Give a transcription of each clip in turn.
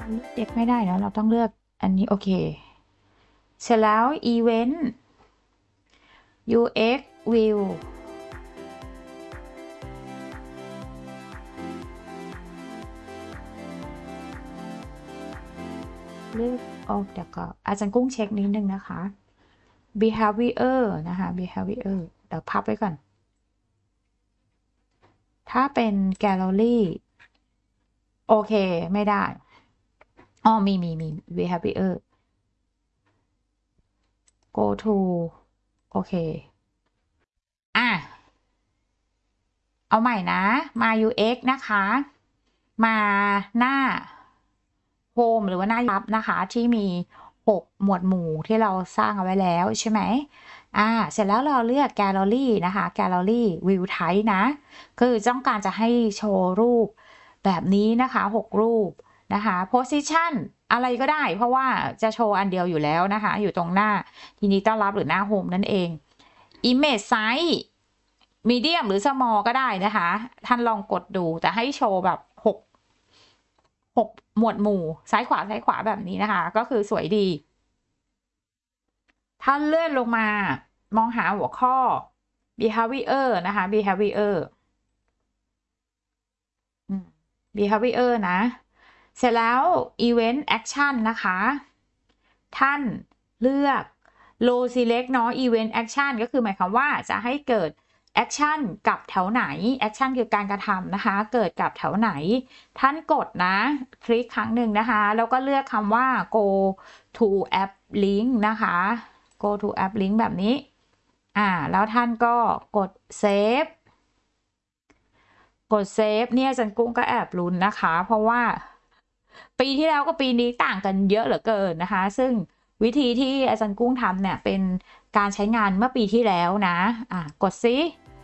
เด็กไม่ได้เนาะเราต้องเลือกอันนี้โอเคเสร็จแล้ว Event UX View เลือกออกเดี๋ยวก็อาจารย์กุ้งเช็คนิดนึงนะคะ behavior นะคะ behavior เดี๋ยวพับไว้ก่อนถ้าเป็น gallery โอเคไม่ได้อ๋อมี behavior go to โอเคอ่ะเอาใหม่นะมา UX นะคะมาหน้า Home หรือว่าหน้ายับนะคะที่มี6หมวดหมู่ที่เราสร้างเอาไว้แล้วใช่ไหมเสร็จแล้วเราเลือก Gallery นะคะ Gallery View Type นะคือต้องการจะให้โชว์รูปแบบนี้นะคะ6รูปนะคะ Position อะไรก็ได้เพราะว่าจะโชว์อันเดียวอยู่แล้วนะคะอยู่ตรงหน้าทีนี้ต้อนรับหรือหน้า Home นั่นเอง Image Size Medium หรือ Small ก็ได้นะคะท่านลองกดดูแต่ให้โชว์แบบ6หมวดหมู่ซ้ายขวาแบบนี้นะคะก็คือสวยดีถ้าเลื่อนลงมามองหาหัวข้อ behavior นะคะ behavior นะเสร็จแล้ว event action นะคะท่านเลือก low select เนาะ event action ก็คือหมายความว่าจะให้เกิด action กับแถวไหน action คือการกระทำนะคะเกิดกับแถวไหนท่านกดนะคลิกครั้งหนึ่งนะคะแล้วก็เลือกคำว่า go to app link นะคะ go to app link แบบนี้แล้วท่านก็กด save เนี่ยจันกุ้งก็แอบลุ้นนะคะเพราะว่าปีที่แล้วกับปีนี้ต่างกันเยอะเหลือเกินนะคะซึ่งวิธีที่อาจารย์กุ้งทำเนี่ยเป็นการใช้งานเมื่อปีที่แล้วนะกดซิ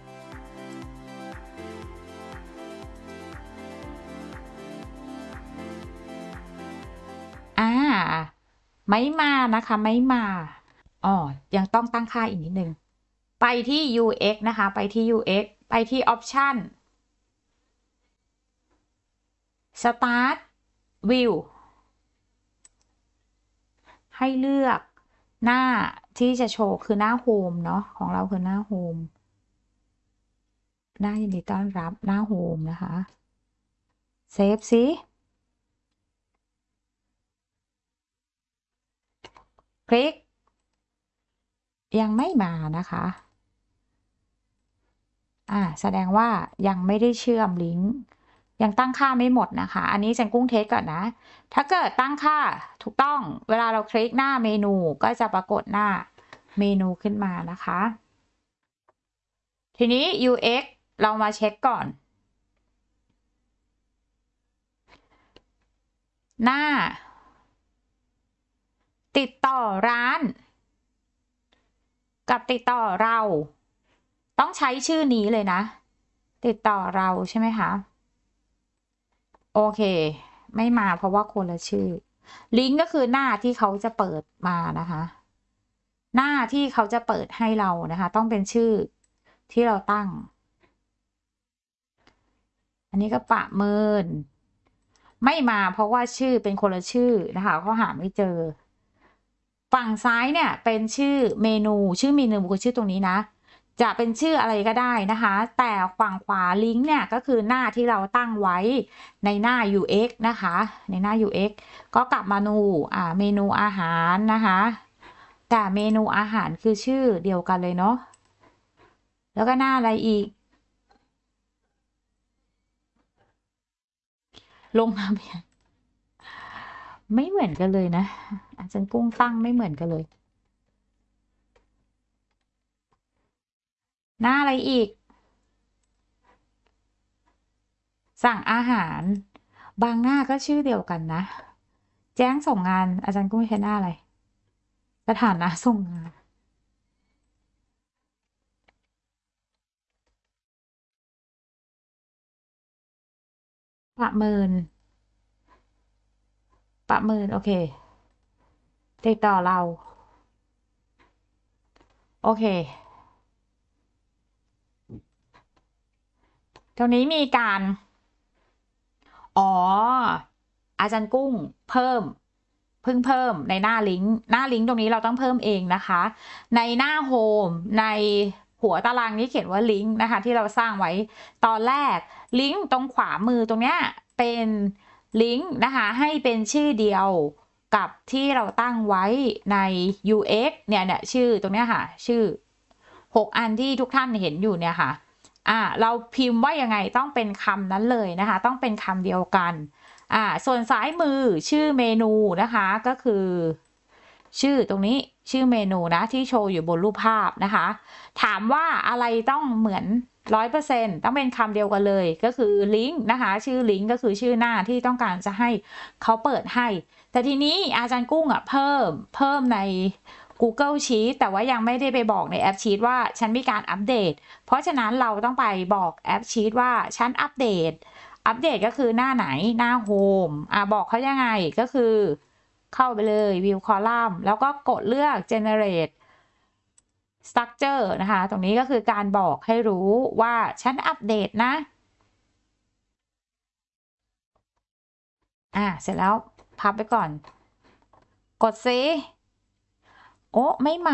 อ่าไม่มานะคะไม่มาอ๋อยังต้องตั้งค่าอีกนิดนึงไปที่ UX นะคะไปที่ UX ไปที่ Option Start View ให้เลือกหน้าที่จะโชว์คือหน้าโฮมเนาะของเราคือหน้าโฮมหน้ายินดีต้อนรับหน้าโฮมนะคะเซฟซิคลิกยังไม่มานะคะแสดงว่ายังไม่ได้เชื่อมลิงก์ยังตั้งค่าไม่หมดนะคะอันนี้จันกุ้งเทสก่อนนะถ้าเกิดตั้งค่าถูกต้องเวลาเราคลิกหน้าเมนูก็จะปรากฏหน้าเมนูขึ้นมานะคะทีนี้ UX เรามาเช็คก่อนหน้าติดต่อร้านกับติดต่อเราต้องใช้ชื่อนี้เลยนะติดต่อเราใช่ไหมคะโอเคไม่มาเพราะว่าคนละชื่อลิงก์ก็คือหน้าที่เขาจะเปิดมานะคะหน้าที่เขาจะเปิดให้เรานะคะต้องเป็นชื่อที่เราตั้งอันนี้ก็ประเมินไม่มาเพราะว่าชื่อเป็นคนละชื่อนะคะเขาหาไม่เจอฝั่งซ้ายเนี่ยเป็นชื่อเมนูคือชื่อตรงนี้นะจะเป็นชื่ออะไรก็ได้นะคะแต่ฝั่งขวาลิงก์เนี่ยก็คือหน้าที่เราตั้งไว้ในหน้า UX นะคะในหน้า UX ก็กลับมาเมนูอาหารนะคะแต่เมนูอาหารคือชื่อเดียวกันเลยเนาะแล้วก็หน้าอะไรอีกลงทะเบียนไม่เหมือนกันเลยนะอาจารย์กุ้งตั้งไม่เหมือนกันเลยหน้าอะไรอีก สั่งอาหารบางหน้าก็ชื่อเดียวกันนะแจ้งส่งงานอาจารย์กุ้งใช้หน้าอะไรสถานะส่งงานประเมินโอเคติดต่อเราโอเคตรงนี้มีการอ๋ออาจารย์กุ้งเพิ่มเพิ่มในหน้าลิงก์ตรงนี้เราต้องเพิ่มเองนะคะ ในหน้าโฮมในหัวตารางนี้เขียนว่าลิงก์นะคะที่เราสร้างไว้ตอนแรกลิงก์ตรงขวามือตรงเนี้ยเป็นลิงก์นะคะให้เป็นชื่อเดียวกับที่เราตั้งไว้ใน UX เนี่ยชื่อตรงเนี้ยค่ะชื่อ6อันที่ทุกท่านเห็นอยู่เนี่ยค่ะเราพิมพ์ว่ายังไงต้องเป็นคำนั้นเลยนะคะต้องเป็นคำเดียวกันส่วนซ้ายมือชื่อเมนูนะคะก็คือชื่อตรงนี้ชื่อเมนูนะที่โชว์อยู่บนรูปภาพนะคะถามว่าอะไรต้องเหมือน 100% ต้องเป็นคำเดียวกันเลยก็คือลิงก์นะคะชื่อลิงก์ก็คือชื่อหน้าที่ต้องการจะให้เขาเปิดให้แต่ทีนี้อาจารย์กุ้งเพิ่มใน Google Sheet แต่ว่ายังไม่ได้ไปบอกในแอป Sheet ว่าฉันมีการอัปเดตเพราะฉะนั้นเราต้องไปบอกแอป Sheet ว่าฉันอัปเดตก็คือหน้าไหนหน้าโฮมบอกเขายังไงก็คือเข้าไปเลย View Column แล้วก็กดเลือก Generate Structure นะคะตรงนี้ก็คือการบอกให้รู้ว่าฉันอัปเดตนะเสร็จแล้วพับไปก่อนกดซิโอ้ไม่มา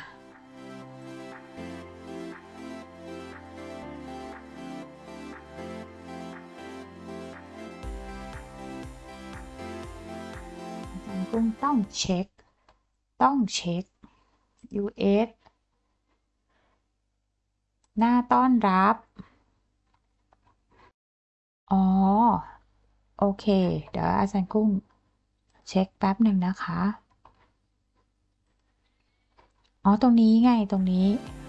ต้องเช็คUX หน้าต้อนรับอ๋อโอเคเดี๋ยวอาจารย์กุ้งเช็คแป๊บหนึ่งนะคะอ๋อตรงนี้ไงตรงนี้